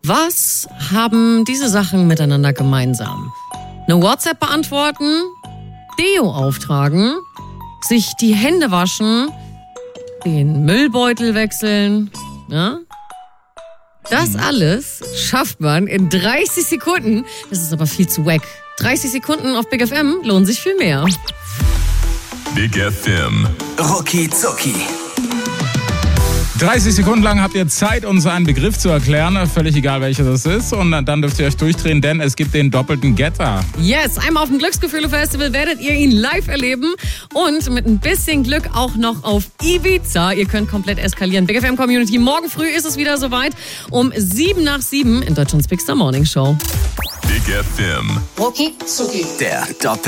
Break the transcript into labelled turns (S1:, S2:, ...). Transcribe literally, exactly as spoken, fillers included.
S1: Was haben diese Sachen miteinander gemeinsam? Eine WhatsApp beantworten, Deo auftragen, sich die Hände waschen, den Müllbeutel wechseln, ja? Das alles schafft man in dreißig Sekunden. Das ist aber viel zu wack. dreißig Sekunden auf Big F M lohnen sich viel mehr.
S2: Big F M.
S3: Rucki Zucki.
S4: dreißig Sekunden lang habt ihr Zeit, uns einen Begriff zu erklären, völlig egal welcher das ist. Und dann dürft ihr euch durchdrehen, denn es gibt den doppelten Getter.
S1: Yes, einmal auf dem Glücksgefühle-Festival werdet ihr ihn live erleben und mit ein bisschen Glück auch noch auf Ibiza. Ihr könnt komplett eskalieren. Big F M Community, morgen früh ist es wieder soweit um sieben nach sieben in Deutschlands Big Star Morning Show.
S2: Big F M.
S3: Rucki Zucki. Der Doppel